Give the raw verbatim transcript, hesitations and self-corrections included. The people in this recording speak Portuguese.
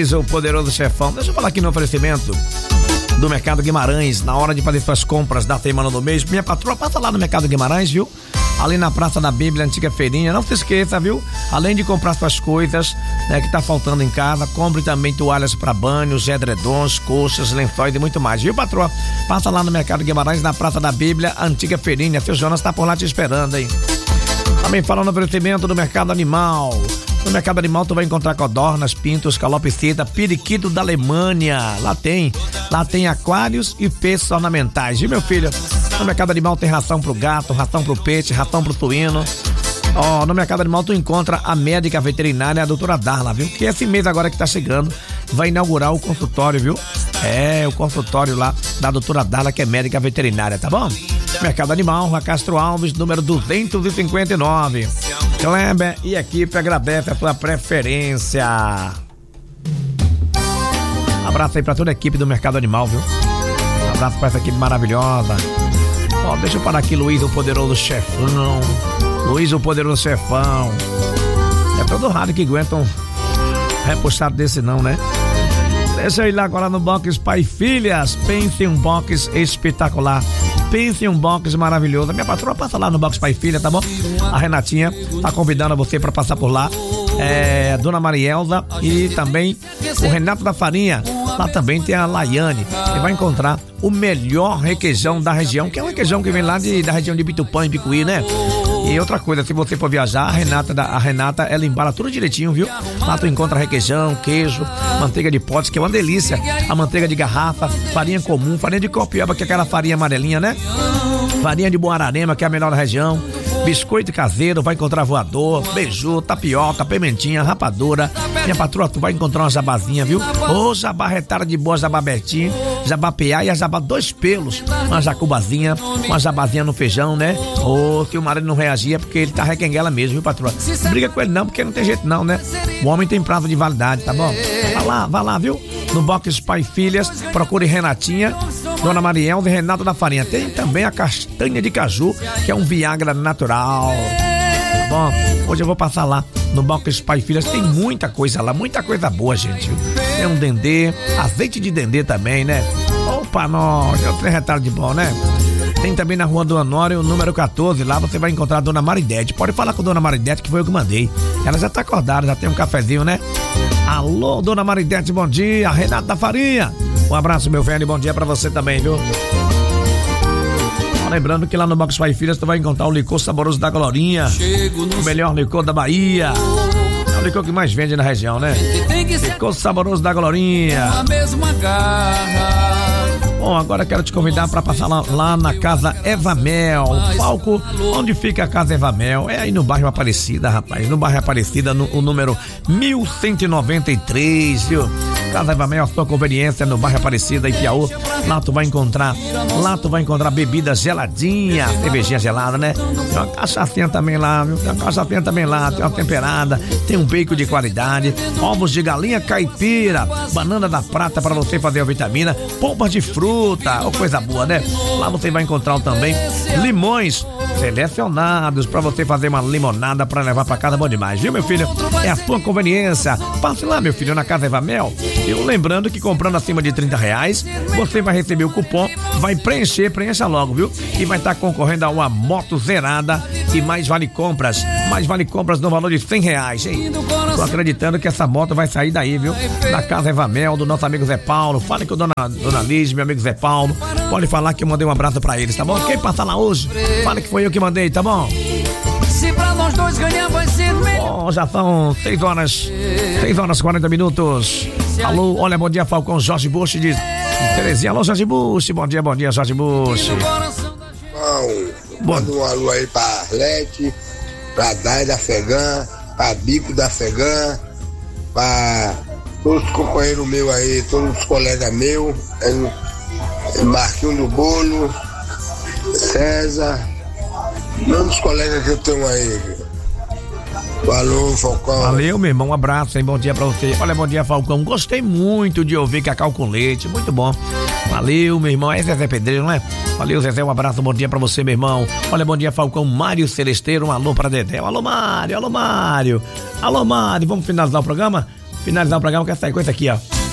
Luiz, o poderoso chefão. Deixa eu falar aqui no oferecimento do Mercado Guimarães, na hora de fazer suas compras da semana do mês. Minha patroa, passa lá no Mercado Guimarães, viu? Ali na Praça da Bíblia, antiga feirinha. Não se esqueça, viu? Além de comprar suas coisas, né, que tá faltando em casa, compre também toalhas para banhos, edredons, colchas, lençóis e muito mais, viu, patroa? Passa lá no Mercado Guimarães, na Praça da Bíblia, antiga feirinha. Seu Jonas tá por lá te esperando, hein? Também falando no oferecimento do Mercado Animal. No Mercado Animal tu vai encontrar codornas, pintos, calopsita, periquito da Alemanha. Lá tem, lá tem aquários e peixes ornamentais, viu, meu filho? No Mercado Animal tem ração pro gato, ração pro peixe, ração pro suíno. Ó, oh, no Mercado Animal tu encontra a médica veterinária, a doutora Darla, viu? Que esse mês agora que tá chegando vai inaugurar o consultório, viu? É, o consultório lá da doutora Darla, que é médica veterinária, tá bom? Mercado Animal, Rua Castro Alves, número duzentos e cinquenta e nove. Kleber e equipe agradece a sua preferência. Abraço aí pra toda a equipe do Mercado Animal, viu? Abraço pra essa equipe maravilhosa. Ó, deixa eu parar aqui, Luiz, o poderoso chefão. Luiz, o poderoso chefão. É todo rádio que aguenta um repuxado desse não, né? Deixa eu ir lá agora no box Pai e Filhas. Pense em um box espetacular. Pense em um box maravilhoso. A minha patroa passa lá no box Pai e Filha, tá bom? A Renatinha tá convidando você pra passar por lá. É, Dona Marielza e também o Renato da Farinha. Lá também tem a Laiane. Você vai encontrar o melhor requeijão da região, que é um requeijão que vem lá de, da região de Bitupã e Bicuí, né? E outra coisa, se você for viajar, a Renata, a Renata, ela embala tudo direitinho, viu? Lá tu encontra requeijão, queijo, manteiga de potes, que é uma delícia. A manteiga de garrafa, farinha comum, farinha de copiaba, que é aquela farinha amarelinha, né? Farinha de Boararema, que é a melhor da região. Biscoito caseiro, vai encontrar voador, beiju, tapioca, pimentinha, rapadura. Minha patroa, tu vai encontrar uma jabazinha, viu? Ô, jabá retada de boa, jabá Betinho, jabá P A e a jabá dois pelos. Uma jacubazinha, uma jabazinha no feijão, né? Ô, se o marido não reagir é porque ele tá requenguela mesmo, viu, patroa? Não briga com ele não, porque não tem jeito não, né? O homem tem prazo de validade, tá bom? Vai lá, vai lá, viu? No box Pai e Filhas, procure Renatinha, Dona Marielza e Renato da Farinha. Tem também a castanha de caju, que é um Viagra natural. Tá bom? Hoje eu vou passar lá no box Pai e Filhas. Tem muita coisa lá, muita coisa boa, gente. Tem um dendê, azeite de dendê também, né? Opa, nós, eu tenho retardo de bom, né? Tem também na Rua do Honório, número quatorze, lá você vai encontrar a Dona Maridete. Pode falar com a Dona Maridete, que foi eu que mandei. Ela já tá acordada, já tem um cafezinho, né? Alô, Dona Maridete, bom dia. Renato da Farinha, um abraço, meu velho, bom dia pra você também, viu? Lembrando que lá no Box Pai e Filhas tu vai encontrar o licor saboroso da Glorinha, o melhor licor da Bahia. É o licor que mais vende na região, né? Licor saboroso da Glorinha. Bom, agora quero te convidar para passar lá, lá na Casa Eva Mel, palco onde fica a Casa Eva Mel. É aí no bairro Aparecida, rapaz, no bairro Aparecida, no o número mil cento e noventa e três, viu? Casa Eva Mel, a sua conveniência no bairro Aparecida, Ipiaú. Lá tu vai encontrar, lá tu vai encontrar bebida geladinha, cervejinha gelada, né? Tem uma cachaçinha também lá, viu? Tem uma cachaçinha também lá, tem uma temperada, tem um bacon de qualidade, ovos de galinha caipira, banana da prata para você fazer a vitamina, polpas de fruta, oh, coisa boa, né? Lá você vai encontrar também limões selecionados para você fazer uma limonada para levar para casa, bom demais, viu, meu filho? É a sua conveniência. Passe lá, meu filho, na Casa Eva Mel. Eu lembrando que comprando acima de trinta reais, você vai receber o cupom, vai preencher, preencha logo, viu? E vai estar concorrendo a uma moto zerada e mais vale compras, mais vale compras no valor de cem reais, hein? Tô acreditando que essa moto vai sair daí, viu? Da Casa Eva Mel, do nosso amigo Zé Paulo. Fale com a dona, dona Liz, meu amigo Zé Paulo. Pode falar que eu mandei um abraço pra eles, tá bom? Quem passa lá hoje, fale que foi eu que mandei, tá bom? Se pra nós dois ganhar vai ser melhor. Oh, já são seis horas, seis horas e quarenta minutos. Alô, olha, bom dia, Falcão, Jorge Bush de Terezinha. Alô, Jorge Bush, bom dia, bom dia, Jorge Bush. Bom, manda um alô aí pra Arlete, pra Dai da Fegã, pra Bico da Fegã, pra todos os companheiros meus aí, todos os colegas meus, Marquinhos do Bolo, César, todos os colegas que eu tenho aí. Valeu, Falcão. Valeu, meu irmão, um abraço, hein? Bom dia pra você. Olha, bom dia, Falcão. Gostei muito de ouvir Cacau com Leite, muito bom. Valeu, meu irmão. É Zezé Pedreiro, não é? Valeu, Zezé, um abraço, bom dia pra você, meu irmão. Olha, bom dia, Falcão. Mário Celesteiro, um alô pra Dedé. Alô, Mário, alô, Mário. Alô, Mário, vamos finalizar o programa? finalizar o programa com essa coisa aqui, ó.